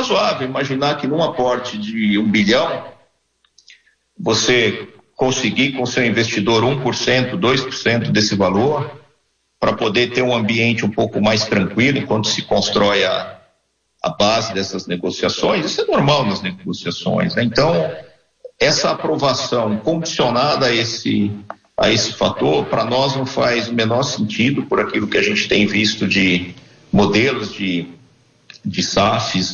razoável imaginar que num aporte de 1 bilhão, você conseguir com seu investidor 1%, 2% desse valor, para poder ter um ambiente um pouco mais tranquilo enquanto se constrói a base dessas negociações. Isso é normal nas negociações, né? Então, essa aprovação condicionada a esse fator, para nós não faz o menor sentido, por aquilo que a gente tem visto de modelos de SAFs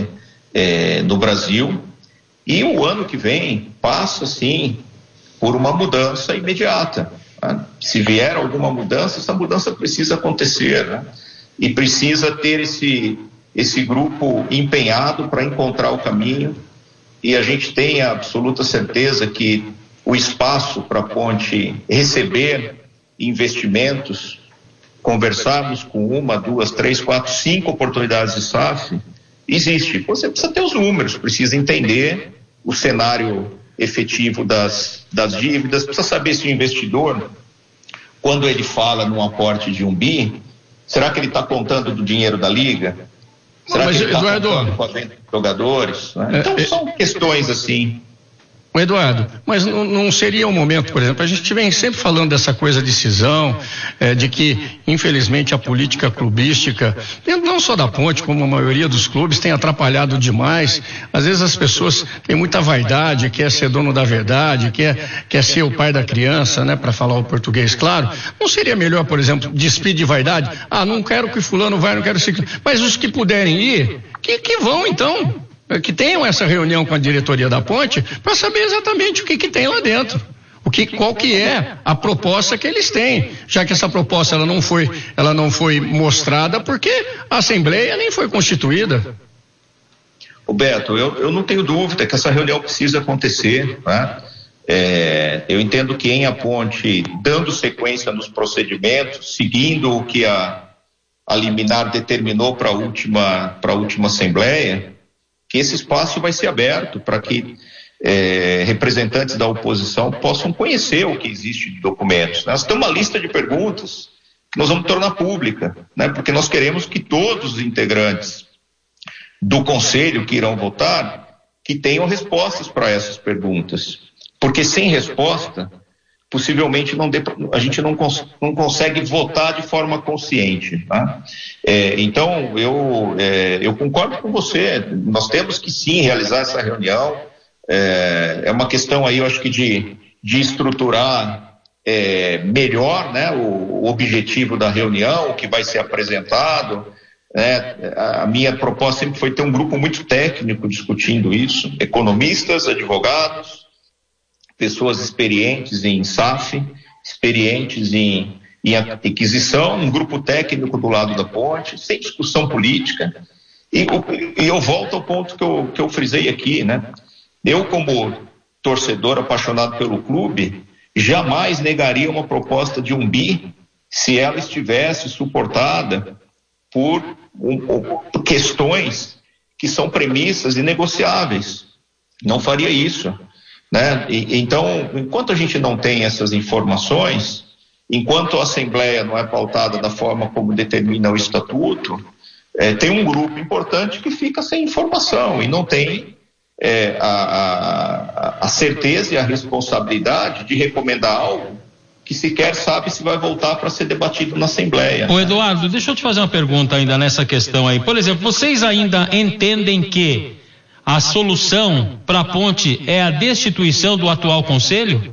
no Brasil. E o ano que vem passa, sim, por uma mudança imediata, né? Se vier alguma mudança, essa mudança precisa acontecer, né? E precisa ter esse grupo empenhado para encontrar o caminho, e a gente tem a absoluta certeza que o espaço para a ponte receber investimentos, conversarmos com 1, 2, 3, 4, 5 oportunidades de SAF, existe. Você precisa ter os números, precisa entender o cenário efetivo das dívidas, precisa saber se o investidor, quando ele fala num aporte de 1 bi, será que ele está contando do dinheiro da Liga? Será que ele está contando com a venda de jogadores? Né? Então são questões assim. Eduardo, mas não seria um momento, por exemplo, a gente vem sempre falando dessa coisa de cisão, de que, infelizmente, a política clubística, não só da Ponte, como a maioria dos clubes, tem atrapalhado demais. Às vezes as pessoas têm muita vaidade, quer ser dono da verdade, quer ser o pai da criança, né, para falar o português claro. Não seria melhor, por exemplo, despir de vaidade? Não quero que fulano vai, não quero que... Mas os que puderem ir, que vão então. Que tenham essa reunião com a diretoria da Ponte para saber exatamente o que tem lá dentro, qual que é a proposta que eles têm, já que essa proposta ela não foi mostrada porque a Assembleia nem foi constituída. Beto, eu não tenho dúvida que essa reunião precisa acontecer, né? Eu entendo que em a Ponte, dando sequência nos procedimentos, seguindo o que a liminar determinou para a última Assembleia, que esse espaço vai ser aberto para que representantes da oposição possam conhecer o que existe de documentos. Nós temos uma lista de perguntas que nós vamos tornar pública, né? Porque nós queremos que todos os integrantes do Conselho que irão votar, que tenham respostas para essas perguntas. Porque sem resposta, possivelmente a gente não consegue votar de forma consciente, tá? Então eu concordo com você, nós temos que sim realizar essa reunião, é uma questão aí, eu acho que de estruturar melhor, né, o objetivo da reunião, o que vai ser apresentado, né? A minha proposta sempre foi ter um grupo muito técnico discutindo isso, economistas, advogados, pessoas experientes em SAF, experientes em aquisição, um grupo técnico do lado da Ponte, sem discussão política. E eu volto ao ponto que eu frisei aqui, né? Eu, como torcedor apaixonado pelo clube, jamais negaria uma proposta de 1 bi se ela estivesse suportada por questões que são premissas inegociáveis. Não faria isso, né? Então, enquanto a gente não tem essas informações, enquanto a Assembleia não é pautada da forma como determina o Estatuto, tem um grupo importante que fica sem informação e não tem a certeza e a responsabilidade de recomendar algo que sequer sabe se vai voltar para ser debatido na Assembleia. Ô Eduardo, deixa eu te fazer uma pergunta ainda nessa questão aí. Por exemplo, vocês ainda entendem que a solução para a Ponte é a destituição do atual conselho?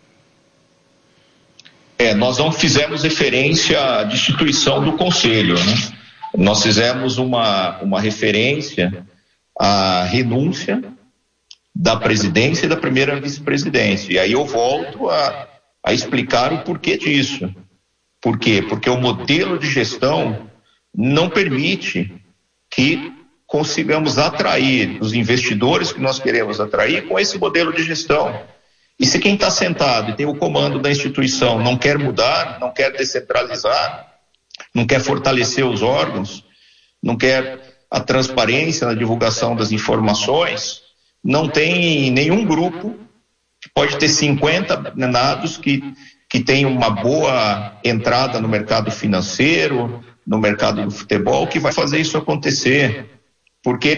Nós não fizemos referência à destituição do conselho, né? Nós fizemos uma referência à renúncia da presidência e da primeira vice-presidência. E aí eu volto a explicar o porquê disso. Por quê? Porque o modelo de gestão não permite que consigamos atrair os investidores que nós queremos atrair com esse modelo de gestão. E se quem está sentado e tem o comando da instituição não quer mudar, não quer descentralizar, não quer fortalecer os órgãos, não quer a transparência na divulgação das informações, não tem nenhum grupo que pode ter 50 menados que tem uma boa entrada no mercado financeiro, no mercado do futebol, que vai fazer isso acontecer. Porque